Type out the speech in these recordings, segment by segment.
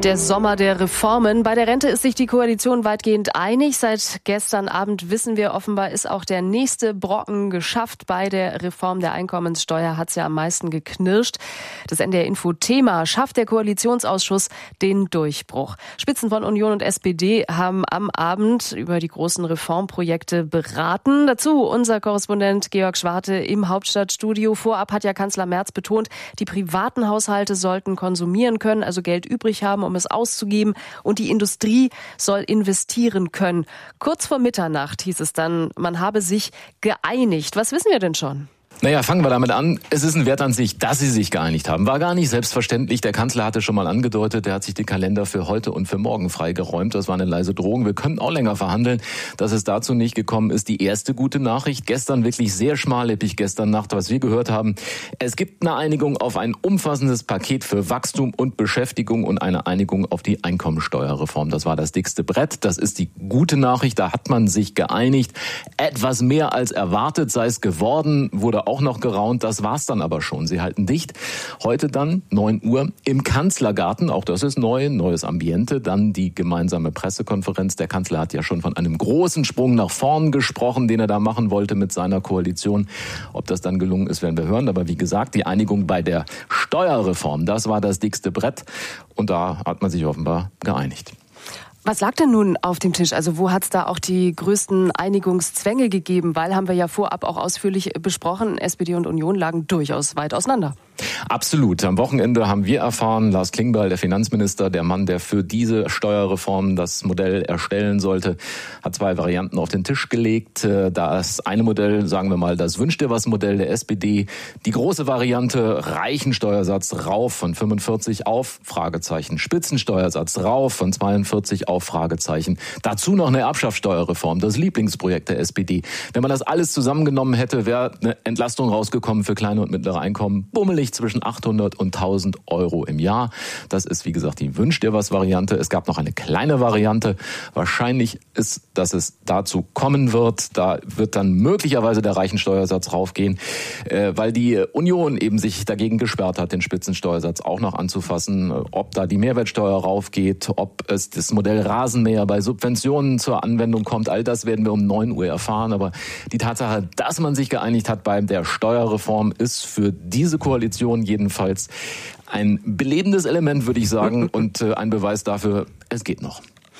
Der Sommer der Reformen. Bei der Rente ist sich die Koalition weitgehend einig. Seit gestern Abend wissen wir, offenbar ist auch der nächste Brocken geschafft. Bei der Reform der Einkommenssteuer hat es ja am meisten geknirscht. Das NDR Info Thema: Schafft der Koalitionsausschuss den Durchbruch? Spitzen von Union und SPD haben am Abend über die großen Reformprojekte beraten. Dazu unser Korrespondent Georg Schwarte im Hauptstadtstudio. Vorab hat ja Kanzler Merz betont, die privaten Haushalte sollten konsumieren können, also Geld übrig haben, um es auszugeben, und die Industrie soll investieren können. Kurz vor Mitternacht hieß es dann, man habe sich geeinigt. Was wissen wir denn schon? Naja, fangen wir damit an. Es ist ein Wert an sich, dass sie sich geeinigt haben. War gar nicht selbstverständlich. Der Kanzler hatte schon mal angedeutet, der hat sich den Kalender für heute und für morgen freigeräumt. Das war eine leise Drohung. Wir können auch länger verhandeln. Dass es dazu nicht gekommen ist, die erste gute Nachricht. Gestern wirklich sehr schmallippig, gestern Nacht, was wir gehört haben. Es gibt eine Einigung auf ein umfassendes Paket für Wachstum und Beschäftigung und eine Einigung auf die Einkommensteuerreform. Das war das dickste Brett. Das ist die gute Nachricht. Da hat man sich geeinigt. Etwas mehr als erwartet sei es geworden, wurde auch noch geraunt, das war's dann aber schon. Sie halten dicht. Heute dann 9 Uhr im Kanzlergarten, auch das ist neu, neues Ambiente, dann die gemeinsame Pressekonferenz. Der Kanzler hat ja schon von einem großen Sprung nach vorn gesprochen, den er da machen wollte mit seiner Koalition. Ob das dann gelungen ist, werden wir hören. Aber wie gesagt, die Einigung bei der Steuerreform, das war das dickste Brett und da hat man sich offenbar geeinigt. Was lag denn nun auf dem Tisch? Also wo hat es da auch die größten Einigungszwänge gegeben? Weil, haben wir ja vorab auch ausführlich besprochen, SPD und Union lagen durchaus weit auseinander. Absolut. Am Wochenende haben wir erfahren, Lars Klingbeil, der Finanzminister, der Mann, der für diese Steuerreform das Modell erstellen sollte, hat 2 Varianten auf den Tisch gelegt. Das eine Modell, sagen wir mal, das Wünsch-dir-was-Modell der SPD. Die große Variante, Reichensteuersatz rauf von 45 auf, Fragezeichen. Spitzensteuersatz rauf von 42 auf, Fragezeichen. Dazu noch eine Erbschaftssteuerreform, das Lieblingsprojekt der SPD. Wenn man das alles zusammengenommen hätte, wäre eine Entlastung rausgekommen für kleine und mittlere Einkommen. Bummelig zwischen 800 und 1000 Euro im Jahr. Das ist, wie gesagt, die Wünsch-dir-was-Variante. Es gab noch eine kleine Variante. Wahrscheinlich ist, dass es dazu kommen wird. Da wird dann möglicherweise der Reichensteuersatz raufgehen, weil die Union eben sich dagegen gesperrt hat, den Spitzensteuersatz auch noch anzufassen. Ob da die Mehrwertsteuer raufgeht, ob es das Modell Rasenmäher bei Subventionen zur Anwendung kommt, all das werden wir um 9 Uhr erfahren. Aber die Tatsache, dass man sich geeinigt hat bei der Steuerreform, ist für diese Koalition jedenfalls ein belebendes Element, würde ich sagen, und ein Beweis dafür, es geht noch.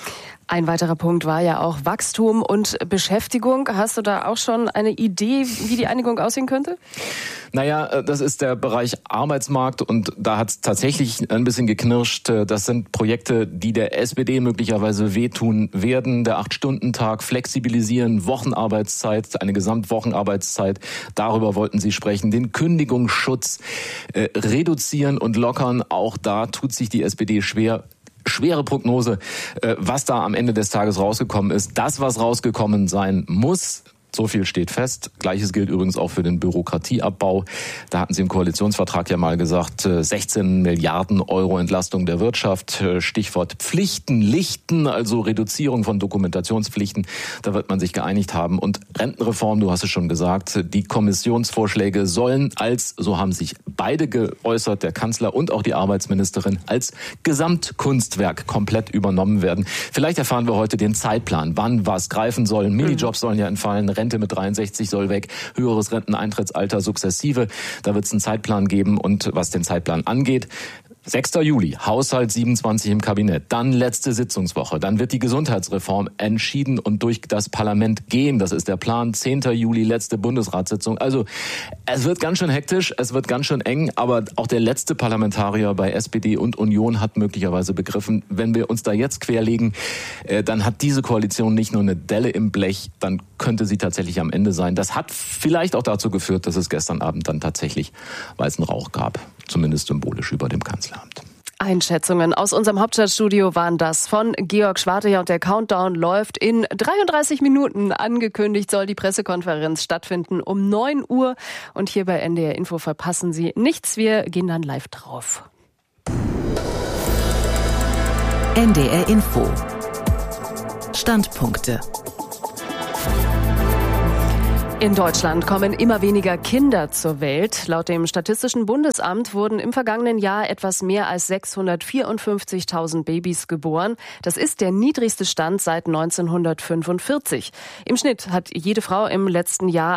Ein weiterer Punkt war ja auch Wachstum und Beschäftigung. Hast du da auch schon eine Idee, wie die Einigung aussehen könnte? Naja, das ist der Bereich Arbeitsmarkt und da hat es tatsächlich ein bisschen geknirscht. Das sind Projekte, die der SPD möglicherweise wehtun werden. Der 8-Stunden-Tag, flexibilisieren, Wochenarbeitszeit, eine Gesamtwochenarbeitszeit. Darüber wollten sie sprechen. Den Kündigungsschutz reduzieren und lockern. Auch da tut sich die SPD schwer. Schwere Prognose, was da am Ende des Tages rausgekommen ist. Das, was rausgekommen sein muss, so viel steht fest. Gleiches gilt übrigens auch für den Bürokratieabbau. Da hatten Sie im Koalitionsvertrag ja mal gesagt, 16 Milliarden Euro Entlastung der Wirtschaft. Stichwort Pflichten, Lichten, also Reduzierung von Dokumentationspflichten. Da wird man sich geeinigt haben. Und Rentenreform, du hast es schon gesagt, die Kommissionsvorschläge sollen als, so haben sich beide geäußert, der Kanzler und auch die Arbeitsministerin, als Gesamtkunstwerk komplett übernommen werden. Vielleicht erfahren wir heute den Zeitplan, wann was greifen soll. Minijobs sollen ja entfallen, Rente mit 63 soll weg, höheres Renteneintrittsalter sukzessive. Da wird es einen Zeitplan geben und was den Zeitplan angeht, 6. Juli, Haushalt 27 im Kabinett, dann letzte Sitzungswoche, dann wird die Gesundheitsreform entschieden und durch das Parlament gehen. Das ist der Plan. 10. Juli, letzte Bundesratssitzung. Also es wird ganz schön hektisch, es wird ganz schön eng, aber auch der letzte Parlamentarier bei SPD und Union hat möglicherweise begriffen, wenn wir uns da jetzt querlegen, dann hat diese Koalition nicht nur eine Delle im Blech, dann könnte sie tatsächlich am Ende sein. Das hat vielleicht auch dazu geführt, dass es gestern Abend dann tatsächlich weißen Rauch gab, zumindest symbolisch über dem Kanzleramt. Einschätzungen aus unserem Hauptstadtstudio waren das von Georg Schwarte. Ja, und der Countdown läuft. In 33 Minuten angekündigt soll die Pressekonferenz stattfinden um 9 Uhr. Und hier bei NDR Info verpassen Sie nichts. Wir gehen dann live drauf. NDR Info. Standpunkte. In Deutschland kommen immer weniger Kinder zur Welt. Laut dem Statistischen Bundesamt wurden im vergangenen Jahr etwas mehr als 654.000 Babys geboren. Das ist der niedrigste Stand seit 1945. Im Schnitt hat jede Frau im letzten Jahr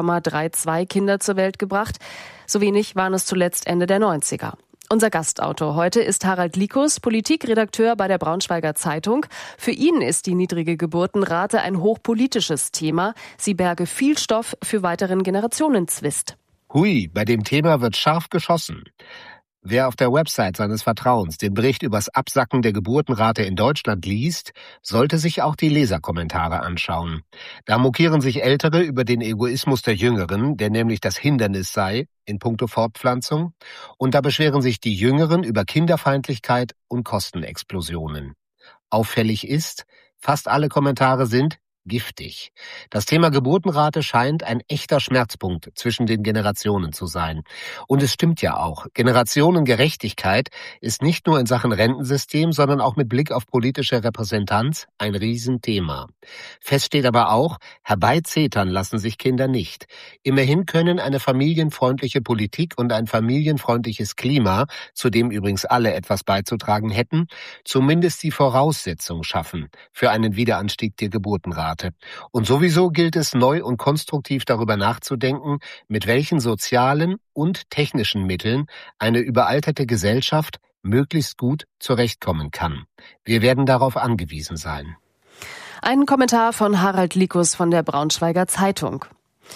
1,32 Kinder zur Welt gebracht. So wenig waren es zuletzt Ende der 90er. Unser Gastautor heute ist Harald Likus, Politikredakteur bei der Braunschweiger Zeitung. Für ihn ist die niedrige Geburtenrate ein hochpolitisches Thema. Sie berge viel Stoff für weiteren Generationenzwist. Hui, bei dem Thema wird scharf geschossen. Wer auf der Website seines Vertrauens den Bericht übers Absacken der Geburtenrate in Deutschland liest, sollte sich auch die Leserkommentare anschauen. Da mokieren sich Ältere über den Egoismus der Jüngeren, der nämlich das Hindernis sei in puncto Fortpflanzung, und da beschweren sich die Jüngeren über Kinderfeindlichkeit und Kostenexplosionen. Auffällig ist, fast alle Kommentare sind giftig. Das Thema Geburtenrate scheint ein echter Schmerzpunkt zwischen den Generationen zu sein. Und es stimmt ja auch. Generationengerechtigkeit ist nicht nur in Sachen Rentensystem, sondern auch mit Blick auf politische Repräsentanz ein Riesenthema. Fest steht aber auch, herbeizetern lassen sich Kinder nicht. Immerhin können eine familienfreundliche Politik und ein familienfreundliches Klima, zu dem übrigens alle etwas beizutragen hätten, zumindest die Voraussetzung schaffen für einen Wiederanstieg der Geburtenrate. Und sowieso gilt es, neu und konstruktiv darüber nachzudenken, mit welchen sozialen und technischen Mitteln eine überalterte Gesellschaft möglichst gut zurechtkommen kann. Wir werden darauf angewiesen sein. Ein Kommentar von Harald Likus von der Braunschweiger Zeitung.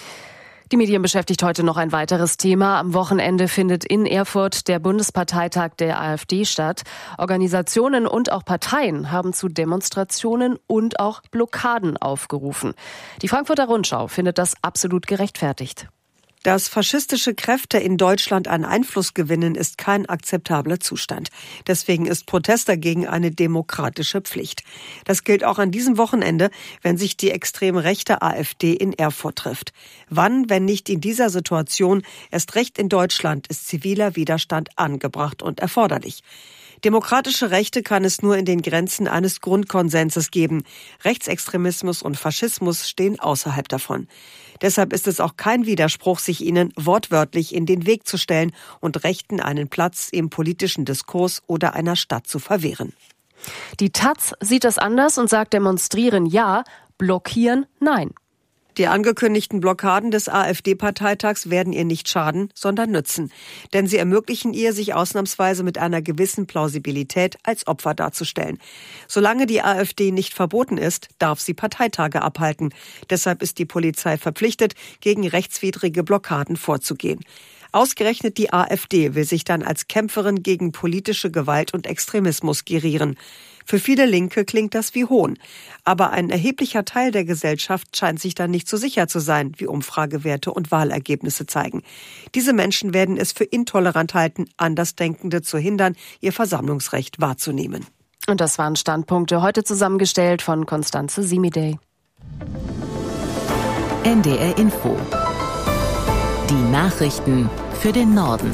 Die Medien beschäftigt heute noch ein weiteres Thema. Am Wochenende findet in Erfurt der Bundesparteitag der AfD statt. Organisationen und auch Parteien haben zu Demonstrationen und auch Blockaden aufgerufen. Die Frankfurter Rundschau findet das absolut gerechtfertigt. Dass faschistische Kräfte in Deutschland an Einfluss gewinnen, ist kein akzeptabler Zustand. Deswegen ist Protest dagegen eine demokratische Pflicht. Das gilt auch an diesem Wochenende, wenn sich die extrem rechte AfD in Erfurt trifft. Wann, wenn nicht in dieser Situation, erst recht in Deutschland, ist ziviler Widerstand angebracht und erforderlich. Demokratische Rechte kann es nur in den Grenzen eines Grundkonsenses geben. Rechtsextremismus und Faschismus stehen außerhalb davon. Deshalb ist es auch kein Widerspruch, sich ihnen wortwörtlich in den Weg zu stellen und Rechten einen Platz im politischen Diskurs oder einer Stadt zu verwehren. Die Taz sieht das anders und sagt demonstrieren ja, blockieren nein. Die angekündigten Blockaden des AfD-Parteitags werden ihr nicht schaden, sondern nützen. Denn sie ermöglichen ihr, sich ausnahmsweise mit einer gewissen Plausibilität als Opfer darzustellen. Solange die AfD nicht verboten ist, darf sie Parteitage abhalten. Deshalb ist die Polizei verpflichtet, gegen rechtswidrige Blockaden vorzugehen. Ausgerechnet die AfD will sich dann als Kämpferin gegen politische Gewalt und Extremismus gerieren. Für viele Linke klingt das wie Hohn. Aber ein erheblicher Teil der Gesellschaft scheint sich dann nicht so sicher zu sein, wie Umfragewerte und Wahlergebnisse zeigen. Diese Menschen werden es für intolerant halten, Andersdenkende zu hindern, ihr Versammlungsrecht wahrzunehmen. Und das waren Standpunkte heute zusammengestellt von Constanze Simidey. NDR Info. Die Nachrichten für den Norden.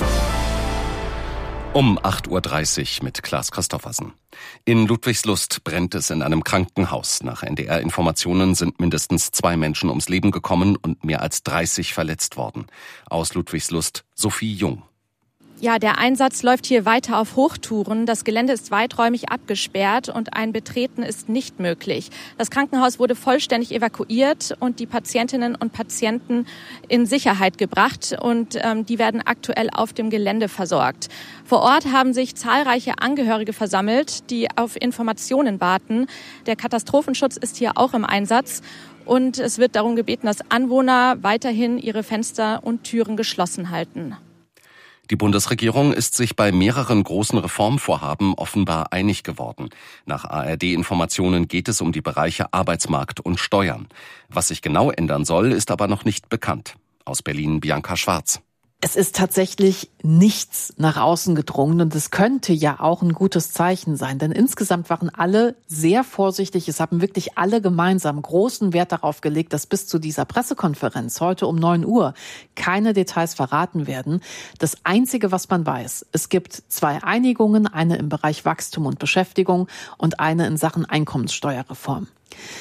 Um 8.30 Uhr mit Klaas Christoffersen. In Ludwigslust brennt es in einem Krankenhaus. Nach NDR-Informationen sind mindestens 2 Menschen ums Leben gekommen und mehr als 30 verletzt worden. Aus Ludwigslust Sophie Jung. Ja, der Einsatz läuft hier weiter auf Hochtouren. Das Gelände ist weiträumig abgesperrt und ein Betreten ist nicht möglich. Das Krankenhaus wurde vollständig evakuiert und die Patientinnen und Patienten in Sicherheit gebracht und die werden aktuell auf dem Gelände versorgt. Vor Ort haben sich zahlreiche Angehörige versammelt, die auf Informationen warten. Der Katastrophenschutz ist hier auch im Einsatz. Und es wird darum gebeten, dass Anwohner weiterhin ihre Fenster und Türen geschlossen halten. Die Bundesregierung ist sich bei mehreren großen Reformvorhaben offenbar einig geworden. Nach ARD-Informationen geht es um die Bereiche Arbeitsmarkt und Steuern. Was sich genau ändern soll, ist aber noch nicht bekannt. Aus Berlin Bianca Schwarz. Es ist tatsächlich nichts nach außen gedrungen und es könnte ja auch ein gutes Zeichen sein, denn insgesamt waren alle sehr vorsichtig. Es haben wirklich alle gemeinsam großen Wert darauf gelegt, dass bis zu dieser Pressekonferenz heute um 9 Uhr keine Details verraten werden. Das Einzige, was man weiß, es gibt 2 Einigungen, eine im Bereich Wachstum und Beschäftigung und eine in Sachen Einkommenssteuerreform.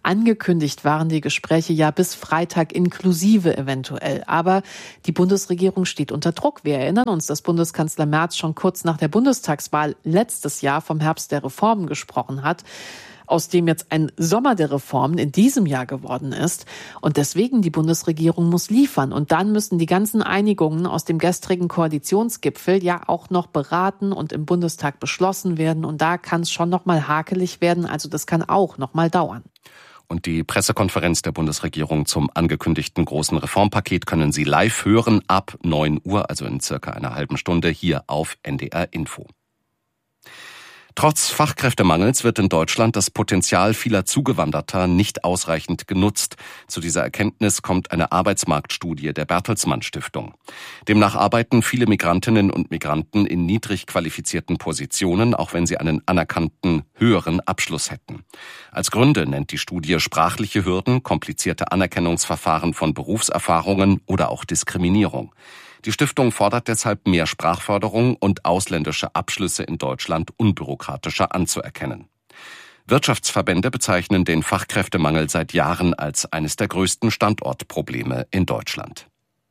Angekündigt waren die Gespräche ja bis Freitag inklusive eventuell. Aber die Bundesregierung steht unter Druck. Wir erinnern uns, dass Bundeskanzler Merz schon kurz nach der Bundestagswahl letztes Jahr vom Herbst der Reformen gesprochen hat, aus dem jetzt ein Sommer der Reformen in diesem Jahr geworden ist. Und deswegen die Bundesregierung muss liefern. Und dann müssen die ganzen Einigungen aus dem gestrigen Koalitionsgipfel ja auch noch beraten und im Bundestag beschlossen werden. Und da kann es schon noch mal hakelig werden. Also das kann auch noch mal dauern. Und die Pressekonferenz der Bundesregierung zum angekündigten großen Reformpaket können Sie live hören ab 9 Uhr, also in circa einer halben Stunde, hier auf NDR Info. Trotz Fachkräftemangels wird in Deutschland das Potenzial vieler Zugewanderter nicht ausreichend genutzt. Zu dieser Erkenntnis kommt eine Arbeitsmarktstudie der Bertelsmann Stiftung. Demnach arbeiten viele Migrantinnen und Migranten in niedrig qualifizierten Positionen, auch wenn sie einen anerkannten höheren Abschluss hätten. Als Gründe nennt die Studie sprachliche Hürden, komplizierte Anerkennungsverfahren von Berufserfahrungen oder auch Diskriminierung. Die Stiftung fordert deshalb mehr Sprachförderung und ausländische Abschlüsse in Deutschland unbürokratischer anzuerkennen. Wirtschaftsverbände bezeichnen den Fachkräftemangel seit Jahren als eines der größten Standortprobleme in Deutschland.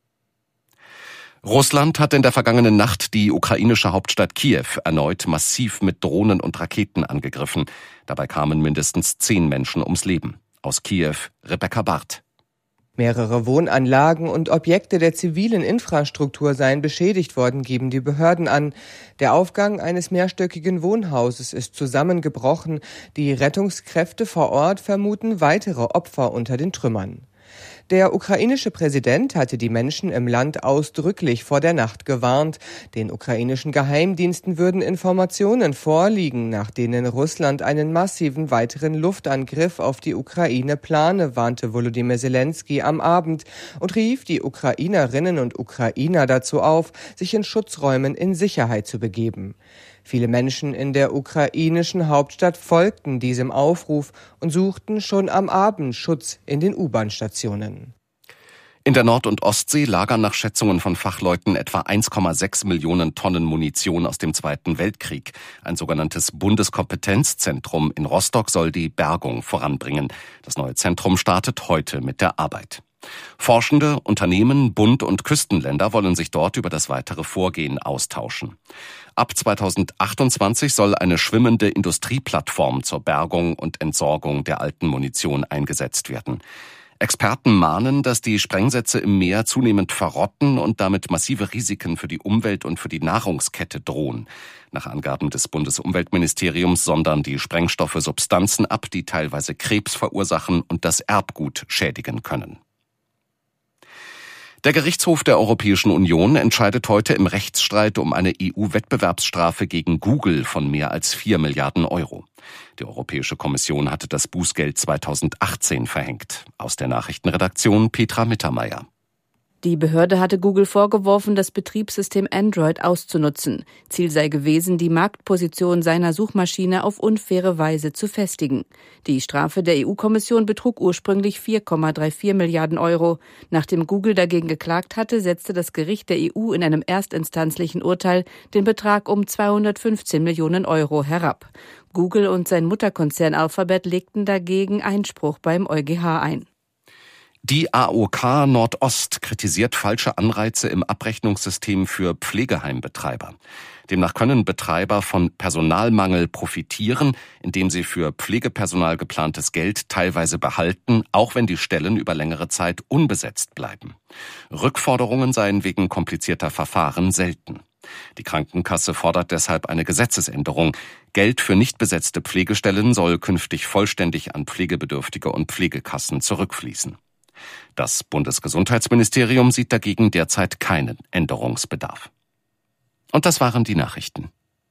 Russland hat in der vergangenen Nacht die ukrainische Hauptstadt Kiew erneut massiv mit Drohnen und Raketen angegriffen. Dabei kamen mindestens 10 Menschen ums Leben. Aus Kiew, Rebecca Barth. Mehrere Wohnanlagen und Objekte der zivilen Infrastruktur seien beschädigt worden, geben die Behörden an. Der Aufgang eines mehrstöckigen Wohnhauses ist zusammengebrochen. Die Rettungskräfte vor Ort vermuten weitere Opfer unter den Trümmern. Der ukrainische Präsident hatte die Menschen im Land ausdrücklich vor der Nacht gewarnt. Den ukrainischen Geheimdiensten würden Informationen vorliegen, nach denen Russland einen massiven weiteren Luftangriff auf die Ukraine plane, warnte Volodymyr Zelensky am Abend und rief die Ukrainerinnen und Ukrainer dazu auf, sich in Schutzräumen in Sicherheit zu begeben. Viele Menschen in der ukrainischen Hauptstadt folgten diesem Aufruf und suchten schon am Abend Schutz in den U-Bahn-Stationen. In der Nord- und Ostsee lagern nach Schätzungen von Fachleuten etwa 1,6 Millionen Tonnen Munition aus dem Zweiten Weltkrieg. Ein sogenanntes Bundeskompetenzzentrum in Rostock soll die Bergung voranbringen. Das neue Zentrum startet heute mit der Arbeit. Forschende, Unternehmen, Bund und Küstenländer wollen sich dort über das weitere Vorgehen austauschen. Ab 2028 soll eine schwimmende Industrieplattform zur Bergung und Entsorgung der alten Munition eingesetzt werden. Experten mahnen, dass die Sprengsätze im Meer zunehmend verrotten und damit massive Risiken für die Umwelt und für die Nahrungskette drohen. Nach Angaben des Bundesumweltministeriums sondern die Sprengstoffe Substanzen ab, die teilweise Krebs verursachen und das Erbgut schädigen können. Der Gerichtshof der Europäischen Union entscheidet heute im Rechtsstreit um eine EU-Wettbewerbsstrafe gegen Google von mehr als 4 Milliarden Euro. Die Europäische Kommission hatte das Bußgeld 2018 verhängt. Aus der Nachrichtenredaktion Petra Mittermeier. Die Behörde hatte Google vorgeworfen, das Betriebssystem Android auszunutzen. Ziel sei gewesen, die Marktposition seiner Suchmaschine auf unfaire Weise zu festigen. Die Strafe der EU-Kommission betrug ursprünglich 4,34 Milliarden Euro. Nachdem Google dagegen geklagt hatte, setzte das Gericht der EU in einem erstinstanzlichen Urteil den Betrag um 215 Millionen Euro herab. Google und sein Mutterkonzern Alphabet legten dagegen Einspruch beim EuGH ein. Die AOK Nordost kritisiert falsche Anreize im Abrechnungssystem für Pflegeheimbetreiber. Demnach können Betreiber von Personalmangel profitieren, indem sie für Pflegepersonal geplantes Geld teilweise behalten, auch wenn die Stellen über längere Zeit unbesetzt bleiben. Rückforderungen seien wegen komplizierter Verfahren selten. Die Krankenkasse fordert deshalb eine Gesetzesänderung. Geld für nicht besetzte Pflegestellen soll künftig vollständig an Pflegebedürftige und Pflegekassen zurückfließen. Das Bundesgesundheitsministerium sieht dagegen derzeit keinen Änderungsbedarf. Und das waren die Nachrichten.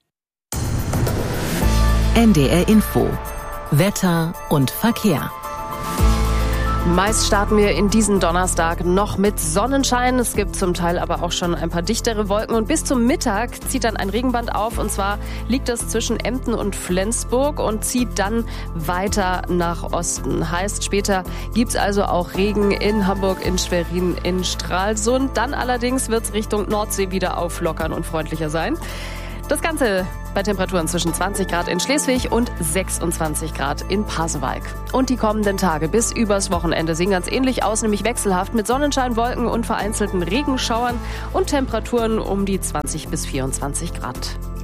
NDR Info. Wetter und Verkehr. Meist starten wir in diesen Donnerstag noch mit Sonnenschein. Es gibt zum Teil aber auch schon ein paar dichtere Wolken. Und bis zum Mittag zieht dann ein Regenband auf. Und zwar liegt es zwischen Emden und Flensburg und zieht dann weiter nach Osten. Heißt, später gibt's also auch Regen in Hamburg, in Schwerin, in Stralsund. Dann allerdings wird's Richtung Nordsee wieder auflockern und freundlicher sein. Das Ganze bei Temperaturen zwischen 20 Grad in Schleswig und 26 Grad in Pasewalk. Und die kommenden Tage bis übers Wochenende sehen ganz ähnlich aus, nämlich wechselhaft mit Sonnenschein, Wolken und vereinzelten Regenschauern und Temperaturen um die 20 bis 24 Grad.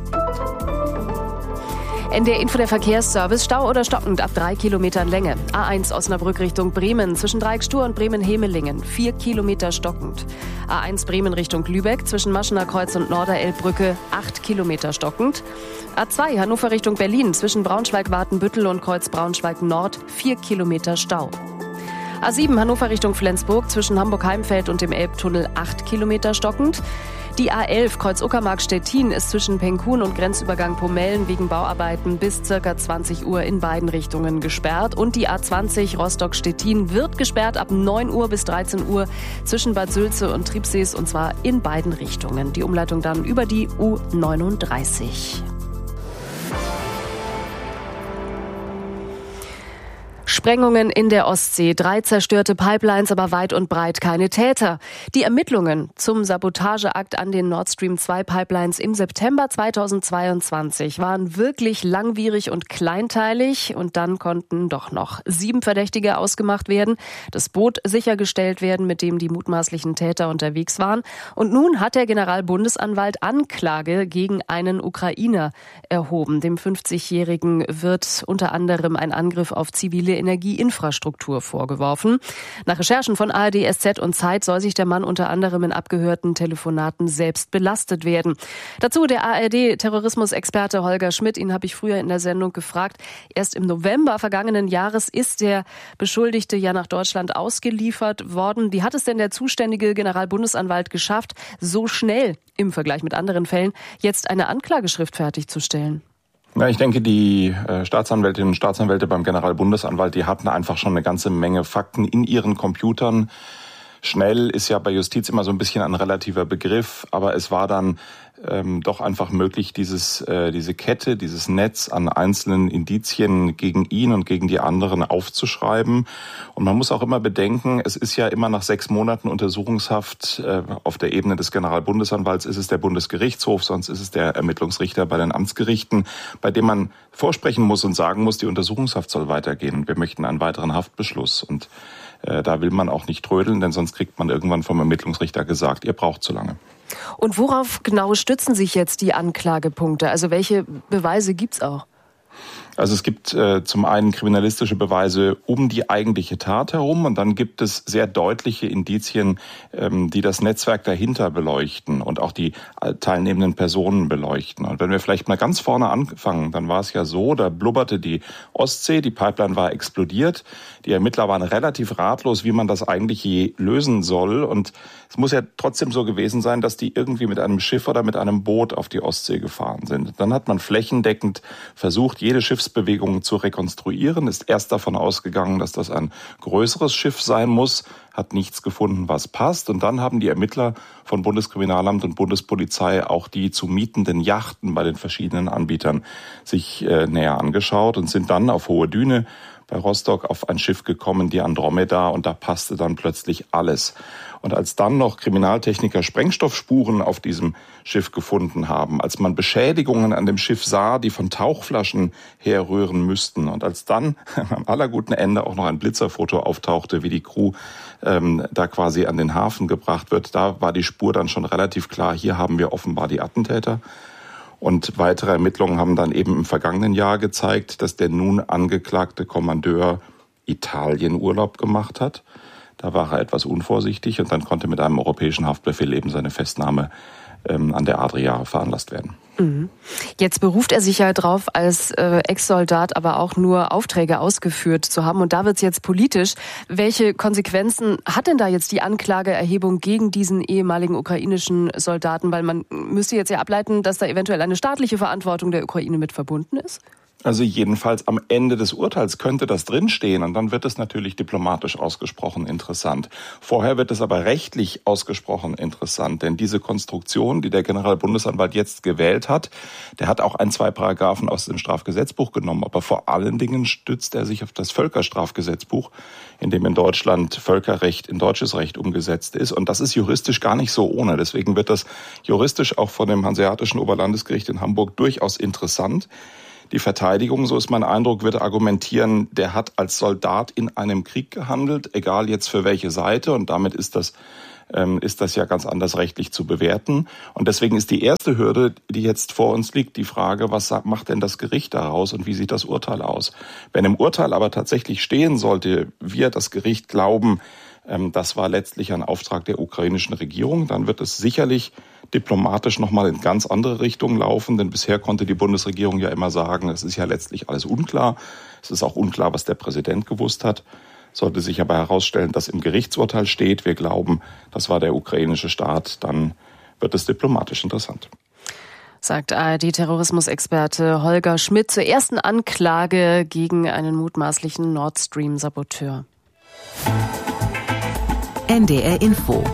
NDR Info, der Verkehrsservice. Stau oder stockend ab 3 Kilometern Länge. A1 Osnabrück Richtung Bremen zwischen Dreieckstur und Bremen-Hemelingen 4 Kilometer stockend. A1 Bremen Richtung Lübeck zwischen Maschener Kreuz und Norderelbbrücke 8 Kilometer stockend. A2 Hannover Richtung Berlin zwischen Braunschweig-Watenbüttel und Kreuz Braunschweig-Nord 4 Kilometer Stau. A7 Hannover Richtung Flensburg zwischen Hamburg-Heimfeld und dem Elbtunnel 8 Kilometer stockend. Die A11 Kreuz-Uckermark-Stettin ist zwischen Penkun und Grenzübergang Pomellen wegen Bauarbeiten bis ca. 20 Uhr in beiden Richtungen gesperrt. Und die A20 Rostock-Stettin wird gesperrt ab 9 Uhr bis 13 Uhr zwischen Bad Sülze und Triebsees, und zwar in beiden Richtungen. Die Umleitung dann über die U39. Sprengungen in der Ostsee, 3 zerstörte Pipelines, aber weit und breit keine Täter. Die Ermittlungen zum Sabotageakt an den Nord Stream 2 Pipelines im September 2022 waren wirklich langwierig und kleinteilig, und dann konnten doch noch 7 Verdächtige ausgemacht werden, das Boot sichergestellt werden, mit dem die mutmaßlichen Täter unterwegs waren. Und nun hat der Generalbundesanwalt Anklage gegen einen Ukrainer erhoben. Dem 50-Jährigen wird unter anderem ein Angriff auf zivile Energieinfrastruktur vorgeworfen. Nach Recherchen von ARD, SZ und Zeit soll sich der Mann unter anderem in abgehörten Telefonaten selbst belastet werden. Dazu der ARD-Terrorismusexperte Holger Schmidt. Ihn habe ich früher in der Sendung gefragt. Erst im November vergangenen Jahres ist der Beschuldigte ja nach Deutschland ausgeliefert worden. Wie hat es denn der zuständige Generalbundesanwalt geschafft, so schnell im Vergleich mit anderen Fällen jetzt eine Anklageschrift fertigzustellen? Ja, ich denke, die Staatsanwältinnen und Staatsanwälte beim Generalbundesanwalt, die hatten einfach schon eine ganze Menge Fakten in ihren Computern. Schnell ist ja bei Justiz immer so ein bisschen ein relativer Begriff, aber es war dann doch einfach möglich, diese Kette, dieses Netz an einzelnen Indizien gegen ihn und gegen die anderen aufzuschreiben. Und man muss auch immer bedenken, es ist ja immer nach 6 Monaten Untersuchungshaft auf der Ebene des Generalbundesanwalts ist es der Bundesgerichtshof, sonst ist es der Ermittlungsrichter bei den Amtsgerichten, bei dem man vorsprechen muss und sagen muss, die Untersuchungshaft soll weitergehen. Wir möchten einen weiteren Haftbeschluss, und da will man auch nicht trödeln, denn sonst kriegt man irgendwann vom Ermittlungsrichter gesagt, ihr braucht zu lange. Und worauf genau stützen sich jetzt die Anklagepunkte? Also welche Beweise gibt's auch? Also es gibt zum einen kriminalistische Beweise um die eigentliche Tat herum, und dann gibt es sehr deutliche Indizien, die das Netzwerk dahinter beleuchten und auch die teilnehmenden Personen beleuchten. Und wenn wir vielleicht mal ganz vorne anfangen, dann war es ja so, da blubberte die Ostsee, die Pipeline war explodiert, die Ermittler waren relativ ratlos, wie man das eigentlich je lösen soll, und es muss ja trotzdem so gewesen sein, dass die irgendwie mit einem Schiff oder mit einem Boot auf die Ostsee gefahren sind. Dann hat man flächendeckend versucht, jede Schiffsbewegung zu rekonstruieren, ist erst davon ausgegangen, dass das ein größeres Schiff sein muss, hat nichts gefunden, was passt. Und dann haben die Ermittler von Bundeskriminalamt und Bundespolizei auch die zu mietenden Yachten bei den verschiedenen Anbietern sich näher angeschaut und sind dann auf Hohe Düne bei Rostock auf ein Schiff gekommen, die Andromeda, und da passte dann plötzlich alles. Und als dann noch Kriminaltechniker Sprengstoffspuren auf diesem Schiff gefunden haben, als man Beschädigungen an dem Schiff sah, die von Tauchflaschen herrühren müssten, und als dann am allerguten Ende auch noch ein Blitzerfoto auftauchte, wie die Crew da quasi an den Hafen gebracht wird, da war die Spur dann schon relativ klar, hier haben wir offenbar die Attentäter. Und weitere Ermittlungen haben dann eben im vergangenen Jahr gezeigt, dass der nun angeklagte Kommandeur Italien Urlaub gemacht hat. Da war er etwas unvorsichtig, und dann konnte mit einem europäischen Haftbefehl eben seine Festnahme an der Adria veranlasst werden. Jetzt beruft er sich ja drauf, als Ex-Soldat aber auch nur Aufträge ausgeführt zu haben. Und da wird es jetzt politisch. Welche Konsequenzen hat denn da jetzt die Anklageerhebung gegen diesen ehemaligen ukrainischen Soldaten? Weil man müsste jetzt ja ableiten, dass da eventuell eine staatliche Verantwortung der Ukraine mit verbunden ist. Also jedenfalls am Ende des Urteils könnte das drinstehen und dann wird es natürlich diplomatisch ausgesprochen interessant. Vorher wird es aber rechtlich ausgesprochen interessant, denn diese Konstruktion, die der Generalbundesanwalt jetzt gewählt hat, der hat auch 2 Paragraphen aus dem Strafgesetzbuch genommen, aber vor allen Dingen stützt er sich auf das Völkerstrafgesetzbuch, in dem in Deutschland Völkerrecht in deutsches Recht umgesetzt ist und das ist juristisch gar nicht so ohne. Deswegen wird das juristisch auch von dem Hanseatischen Oberlandesgericht in Hamburg durchaus interessant. Die Verteidigung, so ist mein Eindruck, wird argumentieren, der hat als Soldat in einem Krieg gehandelt, egal jetzt für welche Seite. Und damit ist das ja ganz anders rechtlich zu bewerten. Und deswegen ist die erste Hürde, die jetzt vor uns liegt, die Frage, was macht denn das Gericht daraus und wie sieht das Urteil aus? Wenn im Urteil aber tatsächlich stehen sollte, wir das Gericht glauben, das war letztlich ein Auftrag der ukrainischen Regierung, dann wird es sicherlich diplomatisch nochmal in ganz andere Richtungen laufen, denn bisher konnte die Bundesregierung ja immer sagen, es ist ja letztlich alles unklar. Es ist auch unklar, was der Präsident gewusst hat. Sollte sich aber herausstellen, dass im Gerichtsurteil steht, wir glauben, das war der ukrainische Staat, dann wird es diplomatisch interessant. Sagt ARD-Terrorismusexperte Holger Schmidt zur ersten Anklage gegen einen mutmaßlichen Nord Stream-Saboteur. NDR Info.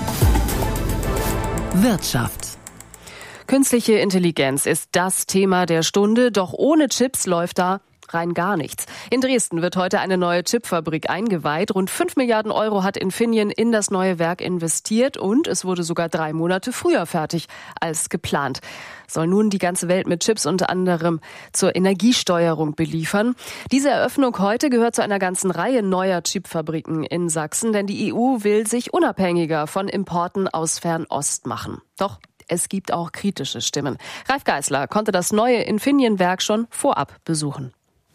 Wirtschaft. Künstliche Intelligenz ist das Thema der Stunde, doch ohne Chips läuft da rein gar nichts. In Dresden wird heute eine neue Chipfabrik eingeweiht. Rund 5 Milliarden Euro hat Infineon in das neue Werk investiert und es wurde sogar 3 Monate früher fertig als geplant. Soll nun die ganze Welt mit Chips unter anderem zur Energiesteuerung beliefern. Diese Eröffnung heute gehört zu einer ganzen Reihe neuer Chipfabriken in Sachsen, denn die EU will sich unabhängiger von Importen aus Fernost machen. Doch es gibt auch kritische Stimmen. Ralf Geißler konnte das neue Infineon-Werk schon vorab besuchen.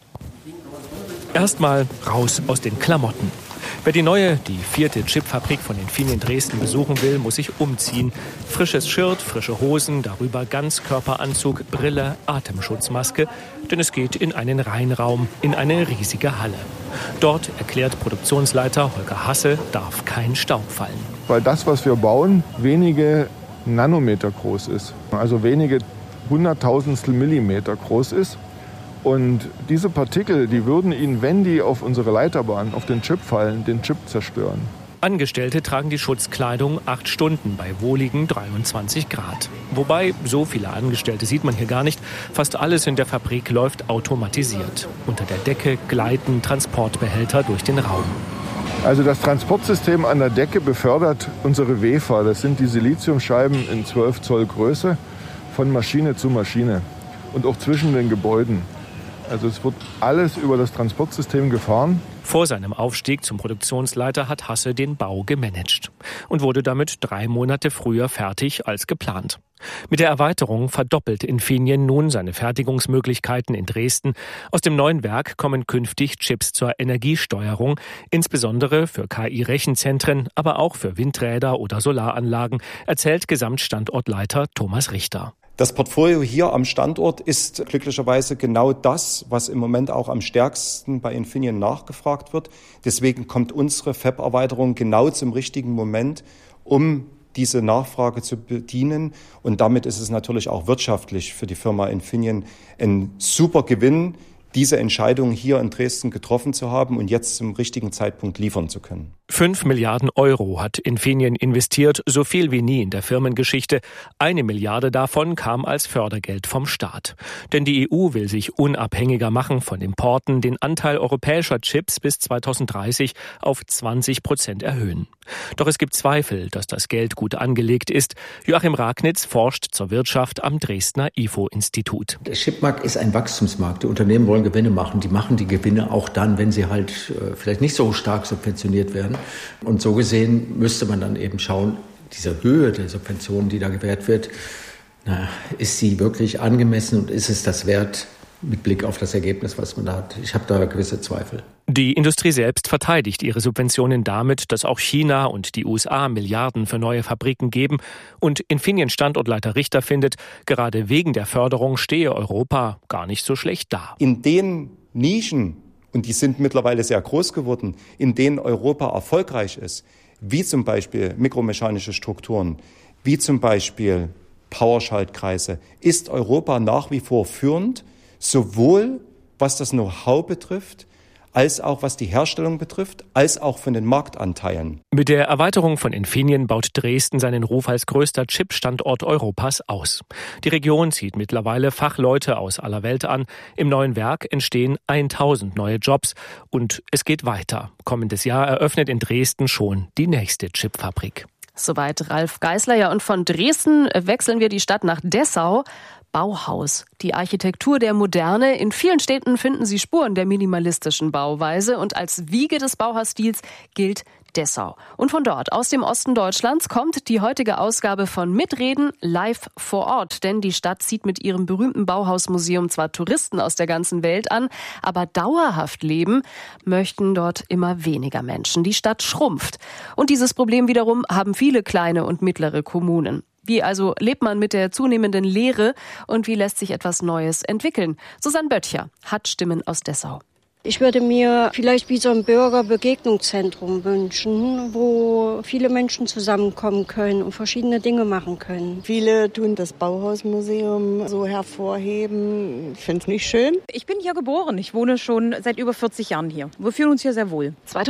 Erstmal raus aus den Klamotten. Wer die 4. Chipfabrik von Infineon Dresden besuchen will, muss sich umziehen. Frisches Shirt, frische Hosen, darüber Ganzkörperanzug, Brille, Atemschutzmaske. Denn es geht in einen Reinraum, in eine riesige Halle. Dort, erklärt Produktionsleiter Holger Hasse, darf kein Staub fallen. Weil das, was wir bauen, wenige Nanometer groß ist. Also wenige Hunderttausendstel Millimeter groß ist. Und diese Partikel, die würden Ihnen, wenn die auf unsere Leiterbahn, auf den Chip fallen, den Chip zerstören. Angestellte tragen die Schutzkleidung 8 Stunden bei wohligen 23 Grad. Wobei, so viele Angestellte sieht man hier gar nicht. Fast alles in der Fabrik läuft automatisiert. Unter der Decke gleiten Transportbehälter durch den Raum. Also das Transportsystem an der Decke befördert unsere Wefer. Das sind die Siliziumscheiben in 12 Zoll Größe von Maschine zu Maschine und auch zwischen den Gebäuden. Also es wird alles über das Transportsystem gefahren. Vor seinem Aufstieg zum Produktionsleiter hat Hasse den Bau gemanagt und wurde damit 3 Monate früher fertig als geplant. Mit der Erweiterung verdoppelt Infineon nun seine Fertigungsmöglichkeiten in Dresden. Aus dem neuen Werk kommen künftig Chips zur Energiesteuerung, insbesondere für KI-Rechenzentren, aber auch für Windräder oder Solaranlagen, erzählt Gesamtstandortleiter Thomas Richter. Das Portfolio hier am Standort ist glücklicherweise genau das, was im Moment auch am stärksten bei Infineon nachgefragt wird. Deswegen kommt unsere Fab-Erweiterung genau zum richtigen Moment, um diese Nachfrage zu bedienen. Und damit ist es natürlich auch wirtschaftlich für die Firma Infineon ein super Gewinn, diese Entscheidung hier in Dresden getroffen zu haben und jetzt zum richtigen Zeitpunkt liefern zu können. 5 Milliarden Euro hat Infineon investiert, so viel wie nie in der Firmengeschichte. 1 Milliarde davon kam als Fördergeld vom Staat. Denn die EU will sich unabhängiger machen von Importen, den Anteil europäischer Chips bis 2030 auf 20% erhöhen. Doch es gibt Zweifel, dass das Geld gut angelegt ist. Joachim Ragnitz forscht zur Wirtschaft am Dresdner IFO-Institut. Der Chipmarkt ist ein Wachstumsmarkt. Die Unternehmen wollen Gewinne machen. Die machen die Gewinne auch dann, wenn sie halt vielleicht nicht so stark subventioniert werden. Und so gesehen müsste man dann eben schauen, diese Höhe der Subventionen, die da gewährt wird, ist sie wirklich angemessen und ist es das wert mit Blick auf das Ergebnis, was man da hat? Ich habe da gewisse Zweifel. Die Industrie selbst verteidigt ihre Subventionen damit, dass auch China und die USA Milliarden für neue Fabriken geben. Und Infineon-Standortleiter Richter findet, gerade wegen der Förderung stehe Europa gar nicht so schlecht da. In den Nischen, und die sind mittlerweile sehr groß geworden, in denen Europa erfolgreich ist, wie zum Beispiel mikromechanische Strukturen, wie zum Beispiel Powerschaltkreise, ist Europa nach wie vor führend, sowohl was das Know-how betrifft, als auch was die Herstellung betrifft, als auch von den Marktanteilen. Mit der Erweiterung von Infineon baut Dresden seinen Ruf als größter Chip-Standort Europas aus. Die Region zieht mittlerweile Fachleute aus aller Welt an. Im neuen Werk entstehen 1000 neue Jobs und es geht weiter. Kommendes Jahr eröffnet in Dresden schon die nächste Chipfabrik. Soweit Ralf Geisler. Ja, und von Dresden wechseln wir die Stadt nach Dessau. Bauhaus, die Architektur der Moderne. In vielen Städten finden Sie Spuren der minimalistischen Bauweise und als Wiege des Bauhausstils gilt Dessau. Und von dort, aus dem Osten Deutschlands, kommt die heutige Ausgabe von Mitreden live vor Ort. Denn die Stadt zieht mit ihrem berühmten Bauhausmuseum zwar Touristen aus der ganzen Welt an, aber dauerhaft leben möchten dort immer weniger Menschen. Die Stadt schrumpft. Und dieses Problem wiederum haben viele kleine und mittlere Kommunen. Wie also lebt man mit der zunehmenden Leere und wie lässt sich etwas Neues entwickeln? Susanne Böttcher hat Stimmen aus Dessau. Ich würde mir vielleicht wie so ein Bürgerbegegnungszentrum wünschen, wo viele Menschen zusammenkommen können und verschiedene Dinge machen können. Viele tun das Bauhausmuseum so hervorheben. Ich finde es nicht schön. Ich bin hier geboren. Ich wohne schon seit über 40 Jahren hier. Wir fühlen uns hier sehr wohl.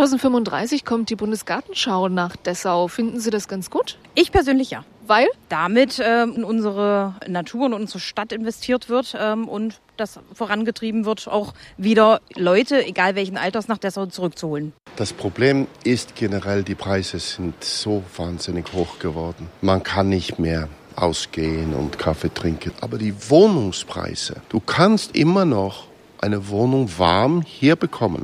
2035 kommt die Bundesgartenschau nach Dessau. Finden Sie das ganz gut? Ich persönlich ja. Weil? Damit in unsere Natur und unsere Stadt investiert wird und das vorangetrieben wird, auch wieder Leute, egal welchen Alters, nach Dessau zurückzuholen. Das Problem ist generell, die Preise sind so wahnsinnig hoch geworden. Man kann nicht mehr ausgehen und Kaffee trinken. Aber die Wohnungspreise, du kannst immer noch eine Wohnung warm hier bekommen.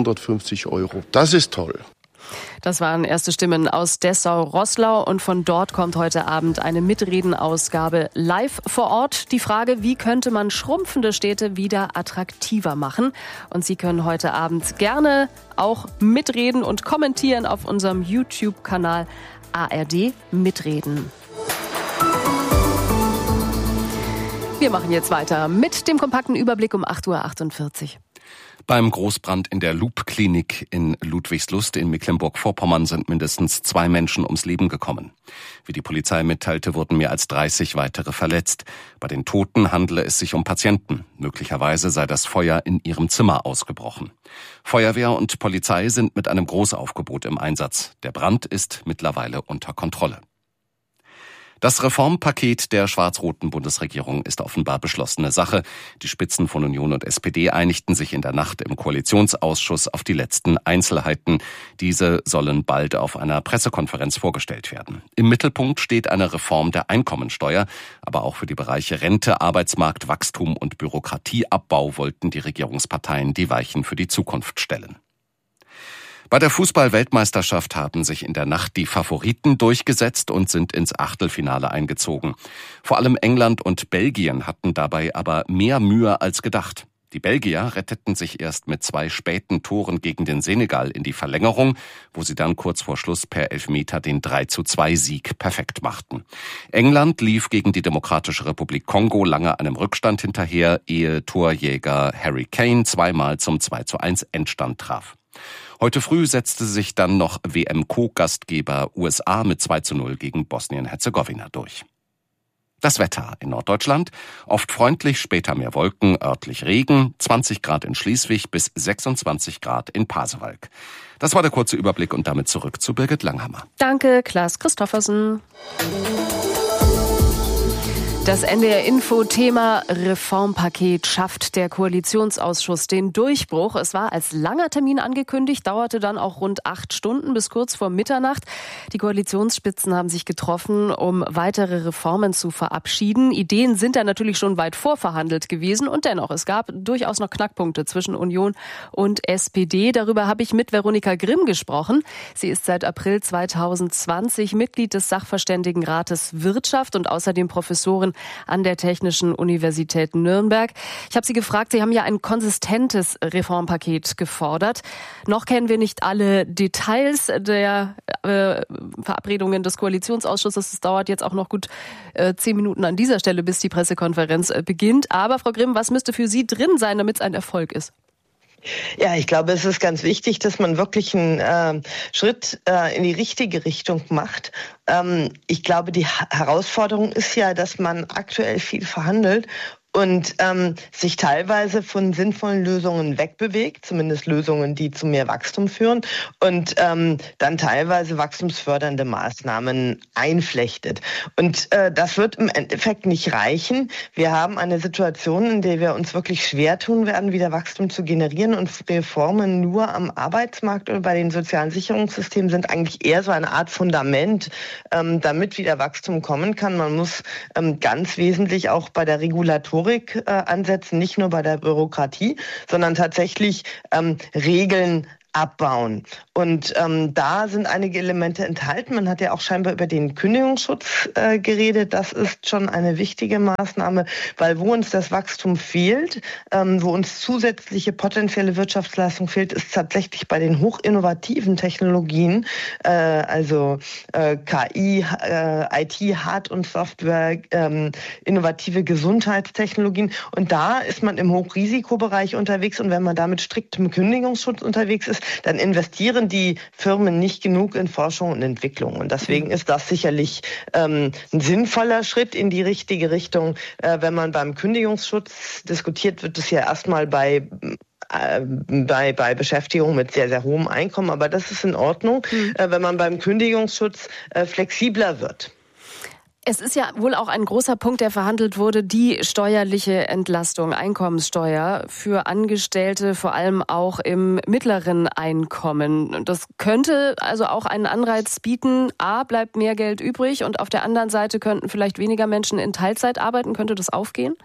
450 €. Das ist toll. Das waren erste Stimmen aus Dessau-Roßlau und von dort kommt heute Abend eine Mitreden-Ausgabe live vor Ort. Die Frage, wie könnte man schrumpfende Städte wieder attraktiver machen? Und Sie können heute Abend gerne auch mitreden und kommentieren auf unserem YouTube-Kanal ARD Mitreden. Wir machen jetzt weiter mit dem kompakten Überblick um 8:48 Uhr. Beim Großbrand in der Loop-Klinik in Ludwigslust in Mecklenburg-Vorpommern sind mindestens 2 Menschen ums Leben gekommen. Wie die Polizei mitteilte, wurden mehr als 30 weitere verletzt. Bei den Toten handele es sich um Patienten. Möglicherweise sei das Feuer in ihrem Zimmer ausgebrochen. Feuerwehr und Polizei sind mit einem Großaufgebot im Einsatz. Der Brand ist mittlerweile unter Kontrolle. Das Reformpaket der schwarz-roten Bundesregierung ist offenbar beschlossene Sache. Die Spitzen von Union und SPD einigten sich in der Nacht im Koalitionsausschuss auf die letzten Einzelheiten. Diese sollen bald auf einer Pressekonferenz vorgestellt werden. Im Mittelpunkt steht eine Reform der Einkommensteuer, aber auch für die Bereiche Rente, Arbeitsmarkt, Wachstum und Bürokratieabbau wollten die Regierungsparteien die Weichen für die Zukunft stellen. Bei der Fußball-Weltmeisterschaft haben sich in der Nacht die Favoriten durchgesetzt und sind ins Achtelfinale eingezogen. Vor allem England und Belgien hatten dabei aber mehr Mühe als gedacht. Die Belgier retteten sich erst mit 2 späten Toren gegen den Senegal in die Verlängerung, wo sie dann kurz vor Schluss per Elfmeter den 3:2-Sieg perfekt machten. England lief gegen die Demokratische Republik Kongo lange einem Rückstand hinterher, ehe Torjäger Harry Kane zweimal zum 2:1 Endstand traf. Heute früh setzte sich dann noch WM-Co-Gastgeber USA mit 2:0 gegen Bosnien-Herzegowina durch. Das Wetter in Norddeutschland: oft freundlich, später mehr Wolken, örtlich Regen, 20 Grad in Schleswig bis 26 Grad in Pasewalk. Das war der kurze Überblick und damit zurück zu Birgit Langhammer. Danke, Klaas Christoffersen. Das NDR-Info-Thema Reformpaket schafft der Koalitionsausschuss den Durchbruch. Es war als langer Termin angekündigt, dauerte dann auch rund 8 Stunden bis kurz vor Mitternacht. Die Koalitionsspitzen haben sich getroffen, um weitere Reformen zu verabschieden. Ideen sind da natürlich schon weit vorverhandelt gewesen und dennoch, es gab durchaus noch Knackpunkte zwischen Union und SPD. Darüber habe ich mit Veronika Grimm gesprochen. Sie ist seit April 2020 Mitglied des Sachverständigenrates Wirtschaft und außerdem Professorin an der Technischen Universität Nürnberg. Ich habe Sie gefragt, Sie haben ja ein konsistentes Reformpaket gefordert. Noch kennen wir nicht alle Details der Verabredungen des Koalitionsausschusses. Es dauert jetzt auch noch gut 10 Minuten an dieser Stelle, bis die Pressekonferenz beginnt. Aber Frau Grimm, was müsste für Sie drin sein, damit es ein Erfolg ist? Ja, ich glaube, es ist ganz wichtig, dass man wirklich einen Schritt in die richtige Richtung macht. Ich glaube, die Herausforderung ist ja, dass man aktuell viel verhandelt und sich teilweise von sinnvollen Lösungen wegbewegt, zumindest Lösungen, die zu mehr Wachstum führen, und dann teilweise wachstumsfördernde Maßnahmen einflechtet. Und das wird im Endeffekt nicht reichen. Wir haben eine Situation, in der wir uns wirklich schwer tun werden, wieder Wachstum zu generieren, und Reformen nur am Arbeitsmarkt oder bei den sozialen Sicherungssystemen sind eigentlich eher so eine Art Fundament, damit wieder Wachstum kommen kann. Man muss ganz wesentlich auch bei der Regulatorik ansetzen, nicht nur bei der Bürokratie, sondern tatsächlich Regeln abbauen. Und da sind einige Elemente enthalten. Man hat ja auch scheinbar über den Kündigungsschutz geredet. Das ist schon eine wichtige Maßnahme, weil wo uns das Wachstum fehlt, wo uns zusätzliche potenzielle Wirtschaftsleistung fehlt, ist tatsächlich bei den hochinnovativen Technologien, also KI, IT, Hard- und Software, innovative Gesundheitstechnologien. Und da ist man im Hochrisikobereich unterwegs. Und wenn man da mit striktem Kündigungsschutz unterwegs ist, dann investieren die Firmen nicht genug in Forschung und Entwicklung. Und deswegen ist das sicherlich ein sinnvoller Schritt in die richtige Richtung. Wenn man beim Kündigungsschutz diskutiert, wird es ja erstmal bei Beschäftigung mit sehr, sehr hohem Einkommen. Aber das ist in Ordnung, wenn man beim Kündigungsschutz flexibler wird. Es ist ja wohl auch ein großer Punkt, der verhandelt wurde, die steuerliche Entlastung, Einkommenssteuer für Angestellte, vor allem auch im mittleren Einkommen. Das könnte also auch einen Anreiz bieten. A, bleibt mehr Geld übrig, und auf der anderen Seite könnten vielleicht weniger Menschen in Teilzeit arbeiten. Könnte das aufgehen?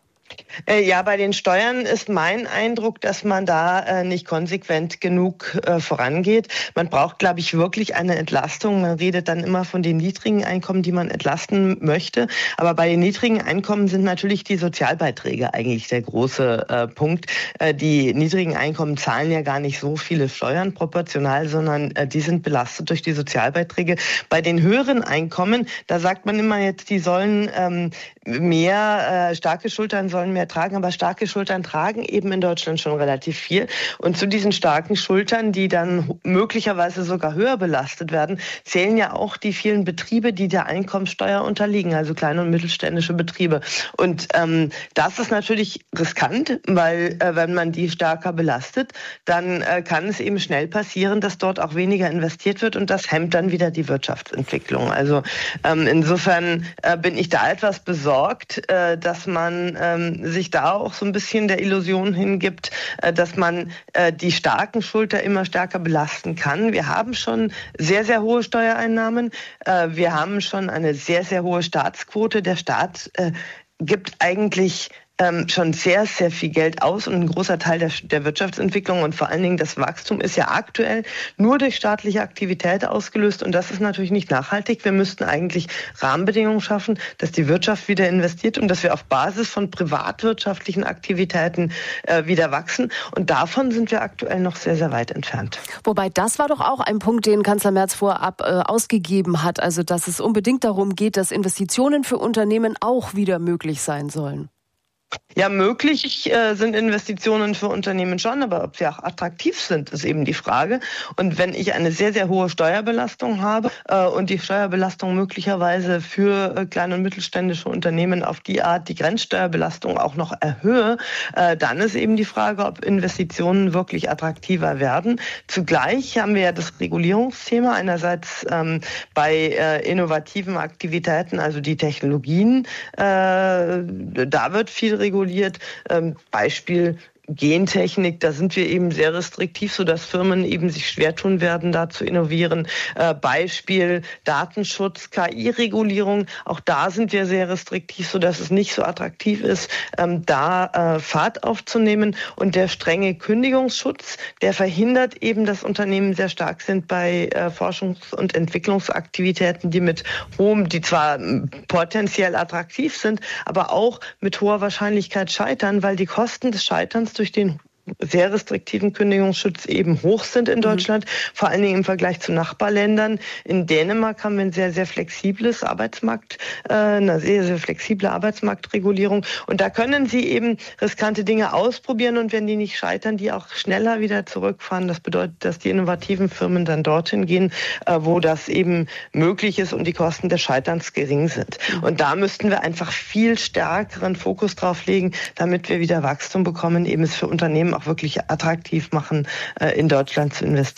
Ja, bei den Steuern ist mein Eindruck, dass man da nicht konsequent genug vorangeht. Man braucht, glaube ich, wirklich eine Entlastung. Man redet dann immer von den niedrigen Einkommen, die man entlasten möchte. Aber bei den niedrigen Einkommen sind natürlich die Sozialbeiträge eigentlich der große Punkt. Die niedrigen Einkommen zahlen ja gar nicht so viele Steuern proportional, sondern die sind belastet durch die Sozialbeiträge. Bei den höheren Einkommen, da sagt man immer jetzt, die sollen mehr starke Schultern sollen mehr tragen, aber starke Schultern tragen eben in Deutschland schon relativ viel. Und zu diesen starken Schultern, die dann möglicherweise sogar höher belastet werden, zählen ja auch die vielen Betriebe, die der Einkommensteuer unterliegen, also kleine und mittelständische Betriebe. Und das ist natürlich riskant, weil wenn man die stärker belastet, dann kann es eben schnell passieren, dass dort auch weniger investiert wird, und das hemmt dann wieder die Wirtschaftsentwicklung. Also insofern bin ich da etwas besorgt, dass man sich da auch so ein bisschen der Illusion hingibt, dass man die starken Schulter immer stärker belasten kann. Wir haben schon sehr, sehr hohe Steuereinnahmen. Wir haben schon eine sehr, sehr hohe Staatsquote. Der Staat gibt eigentlich schon sehr, sehr viel Geld aus, und ein großer Teil der Wirtschaftsentwicklung und vor allen Dingen das Wachstum ist ja aktuell nur durch staatliche Aktivität ausgelöst, und das ist natürlich nicht nachhaltig. Wir müssten eigentlich Rahmenbedingungen schaffen, dass die Wirtschaft wieder investiert und dass wir auf Basis von privatwirtschaftlichen Aktivitäten wieder wachsen, und davon sind wir aktuell noch sehr, sehr weit entfernt. Wobei, das war doch auch ein Punkt, den Kanzler Merz vorab ausgegeben hat, also dass es unbedingt darum geht, dass Investitionen für Unternehmen auch wieder möglich sein sollen. Ja, möglich sind Investitionen für Unternehmen schon, aber ob sie auch attraktiv sind, ist eben die Frage. Und wenn ich eine sehr, sehr hohe Steuerbelastung habe und die Steuerbelastung möglicherweise für kleine und mittelständische Unternehmen auf die Art die Grenzsteuerbelastung auch noch erhöhe, dann ist eben die Frage, ob Investitionen wirklich attraktiver werden. Zugleich haben wir ja das Regulierungsthema einerseits bei innovativen Aktivitäten, also die Technologien, da wird viel reguliert. Beispiel Gentechnik, da sind wir eben sehr restriktiv, sodass Firmen eben sich schwer tun werden, da zu innovieren. Beispiel Datenschutz, KI-Regulierung, auch da sind wir sehr restriktiv, sodass es nicht so attraktiv ist, da Fahrt aufzunehmen. Und der strenge Kündigungsschutz, der verhindert eben, dass Unternehmen sehr stark sind bei Forschungs- und Entwicklungsaktivitäten, die zwar potenziell attraktiv sind, aber auch mit hoher Wahrscheinlichkeit scheitern, weil die Kosten des Scheiterns durch den sehr restriktiven Kündigungsschutz eben hoch sind in Deutschland, vor allen Dingen im Vergleich zu Nachbarländern. In Dänemark haben wir ein sehr, sehr flexibles eine sehr, sehr flexible Arbeitsmarktregulierung. Und da können Sie eben riskante Dinge ausprobieren und wenn die nicht scheitern, die auch schneller wieder zurückfahren. Das bedeutet, dass die innovativen Firmen dann dorthin gehen, wo das eben möglich ist und die Kosten des Scheiterns gering sind. Und da müssten wir einfach viel stärkeren Fokus drauf legen, damit wir wieder Wachstum bekommen, eben es für Unternehmen auch wirklich attraktiv machen, in Deutschland zu investieren.